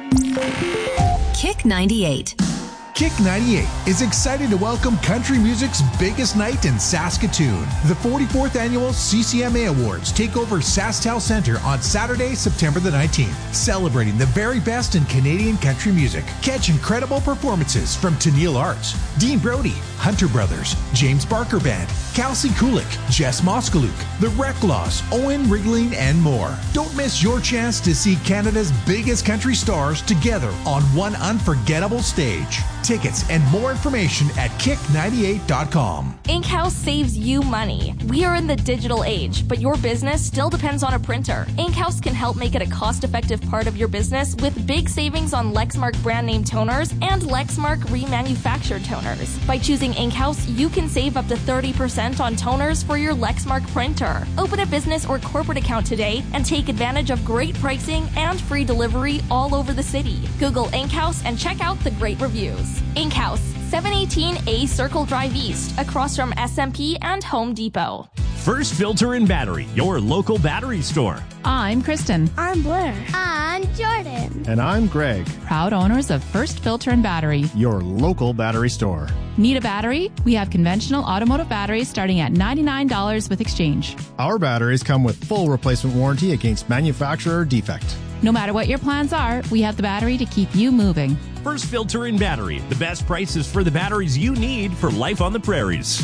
Kick 98. Kick 98 is excited to welcome country music's biggest night in Saskatoon. The 44th Annual CCMA Awards take over SaskTel Centre on Saturday, September the 19th, celebrating the very best in Canadian country music. Catch incredible performances from Tennille Arts, Dean Brody, Hunter Brothers, James Barker Band, Kelsey Kulik, Jess Moskaluk, The Recklaws, Owen Rigling, and more. Don't miss your chance to see Canada's biggest country stars together on one unforgettable stage. Tickets and more information at kick98.com. Inkhouse saves you money. We are in the digital age, but your business still depends on a printer. Inkhouse can help make it a cost-effective part of your business with big savings on Lexmark brand name toners and Lexmark remanufactured toners. By choosing Inkhouse, you can save up to 30% on toners for your Lexmark printer. Open a business or corporate account today and take advantage of great pricing and free delivery all over the city. Google Inkhouse and check out the great reviews. Inkhouse, 718A Circle Drive East, across from SMP and Home Depot. First Filter and Battery, your local battery store. I'm Kristen. I'm Blair. I'm Jordan. And I'm Greg. Proud owners of First Filter and Battery, your local battery store. Need a battery? We have conventional automotive batteries starting at $99 with exchange. Our batteries come with full replacement warranty against manufacturer defect. No matter what your plans are, we have the battery to keep you moving. First Filter and Battery, the best prices for the batteries you need for life on the prairies.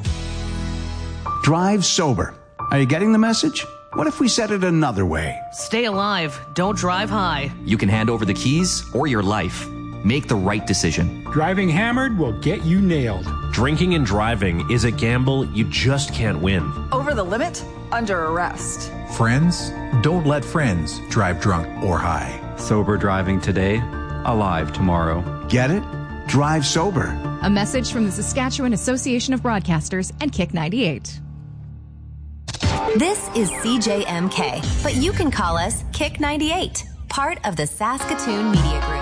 Drive sober. Are you getting the message? What if we said it another way? Stay alive. Don't drive high. You can hand over the keys or your life. Make the right decision. Driving hammered will get you nailed. Drinking and driving is a gamble you just can't win. Over the limit? Under arrest. Friends, don't let friends drive drunk or high. Sober driving today, alive tomorrow. Get it? Drive sober. A message from the Saskatchewan Association of Broadcasters and Kick 98. This is CJMK, but you can call us Kick 98, part of the Saskatoon Media Group.